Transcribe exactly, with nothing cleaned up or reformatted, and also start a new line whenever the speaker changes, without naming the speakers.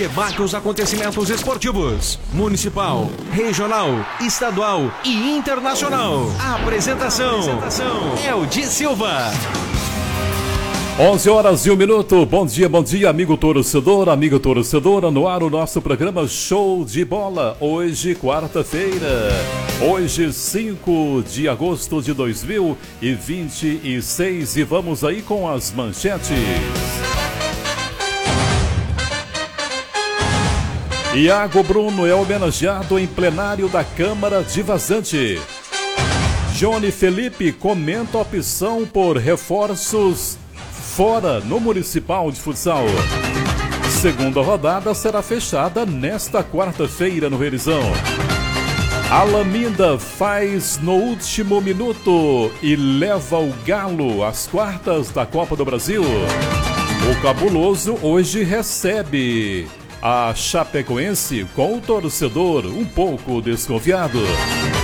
Debate os acontecimentos esportivos, municipal, regional, estadual e internacional. A apresentação, apresentação é o Di Silva.
onze horas e um minuto, bom dia, bom dia, amigo torcedor, amigo torcedora, no ar o nosso programa Show de Bola, hoje quarta-feira, hoje cinco de agosto de dois mil e vinte e seis e vamos aí com as manchetes. Iago Bruno é homenageado em plenário da Câmara de Vazante. Johnny Felipe comenta a opção por reforços fora no Municipal de Futsal. Segunda rodada será fechada nesta quarta-feira no Realizão. Alaminda faz no último minuto e leva o Galo às quartas da Copa do Brasil. O Cabuloso hoje recebe a Chapecoense com o torcedor um pouco desconfiado.